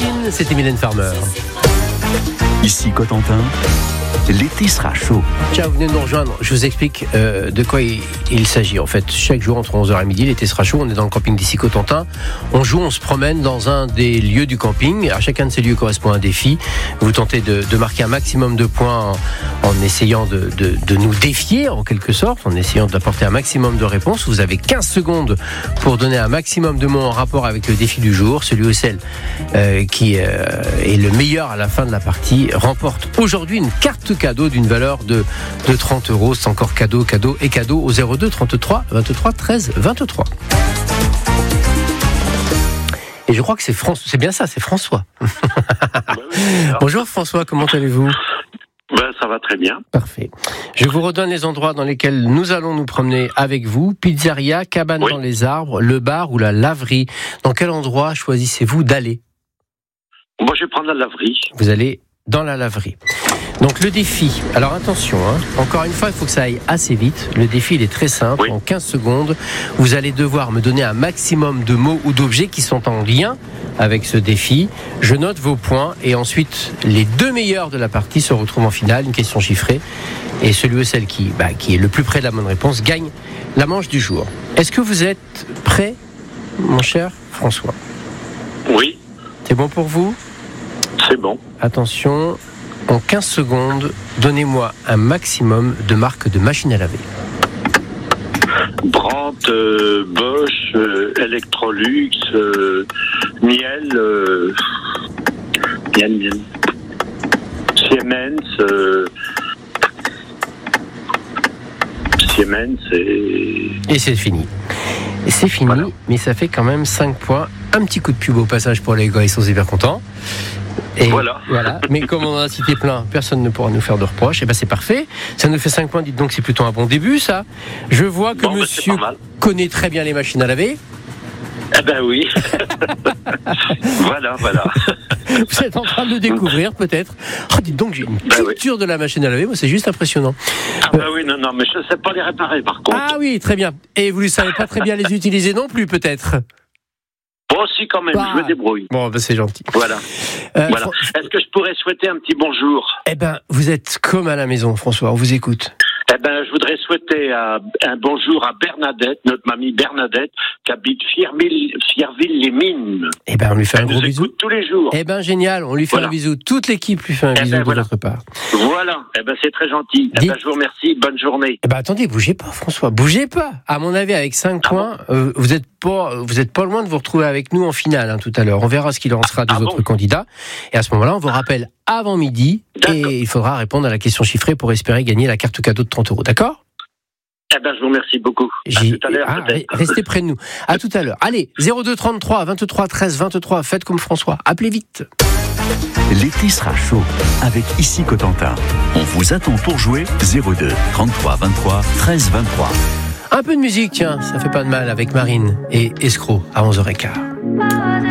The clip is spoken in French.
Machine, c'était Mylène Farmer. Ici Cotentin, l'été sera chaud. Tiens, vous venez de nous rejoindre. Je vous explique de quoi il s'agit. En fait, chaque jour entre 11h et midi, l'été sera chaud. On est dans le camping d'ici Cotentin. On joue, on se promène dans un des lieux du camping. À chacun de ces lieux correspond un défi. Vous tentez de marquer un maximum de points en essayant de nous défier, en quelque sorte, en essayant d'apporter un maximum de réponses. Vous avez 15 secondes pour donner un maximum de mots en rapport avec le défi du jour. Celui ou celle qui est le meilleur à la fin de la partie remporte aujourd'hui une carte cadeau d'une valeur de 30 €. C'est encore cadeau au 02 33 23 13 23. Et je crois que c'est bien ça, c'est François. Bonjour François, comment allez-vous ? Ça va très bien. Parfait. Je vous redonne les endroits dans lesquels nous allons nous promener avec vous. Pizzeria, cabane dans les arbres, le bar ou la laverie. Dans quel endroit choisissez-vous d'aller ? Moi, je vais prendre la laverie. Vous allez dans la laverie. Donc le défi, alors attention, encore une fois, il faut que ça aille assez vite. Le défi, il est très simple. En 15 secondes, vous allez devoir me donner un maximum de mots ou d'objets qui sont en lien avec ce défi. Je note vos points et ensuite, les deux meilleurs de la partie se retrouvent en finale, une question chiffrée. Et celui ou celle qui est le plus près de la bonne réponse gagne la manche du jour. Est-ce que vous êtes prêt, mon cher François ? Oui. C'est bon pour vous ? C'est bon. Attention, en 15 secondes, donnez-moi un maximum de marques de machines à laver. Brandt, Bosch, Electrolux, Miel, Siemens et c'est fini. C'est fini, voilà. Mais ça fait quand même 5 points. Un petit coup de pub au passage pour les gars, ils sont hyper contents. Et voilà. Mais comme on en a cité plein, personne ne pourra nous faire de reproches. Et c'est parfait. Ça nous fait 5 points. Dites donc, c'est plutôt un bon début, ça. Je vois que monsieur connaît très bien les machines à laver. Oui. Voilà. Vous êtes en train de le découvrir, peut-être. Dites donc, j'ai une culture de la machine à laver. Moi, c'est juste impressionnant. Non, mais je ne sais pas les réparer, par contre. Ah oui, très bien. Et vous ne savez pas très bien les utiliser non plus, peut-être. Bon, si, quand même, je me débrouille. Bon, c'est gentil. Voilà. Est-ce que je pourrais souhaiter un petit bonjour ? Vous êtes comme à la maison, François, on vous écoute. Je voudrais souhaiter un bonjour à Bernadette, notre mamie Bernadette, qui habite Fierville-les-Mines. On lui fait un gros bisou. Tous les jours. Génial, on lui fait un bisou. Toute l'équipe lui fait un bisou de votre part. Voilà, c'est très gentil. Je vous remercie, bonne journée. Attendez, bougez pas, François, bougez pas. À mon avis, avec 5 points, vous êtes pas loin de vous retrouver avec nous en finale tout à l'heure. On verra ce qu'il en sera des autres candidats. Et à ce moment-là, on vous rappelle avant midi. D'accord. Et il faudra répondre à la question chiffrée pour espérer gagner la carte cadeau de 30 €. D'accord ? Je vous remercie beaucoup. À tout à l'heure, peut-être. Restez près de nous. À tout à l'heure. Allez, 02 33 23 13 23. Faites comme François. Appelez vite. L'été sera chaud avec Ici Cotentin. On vous attend pour jouer 02 33 23 13 23. Un peu de musique, tiens, ça fait pas de mal avec Marine et Escroc à 11h15.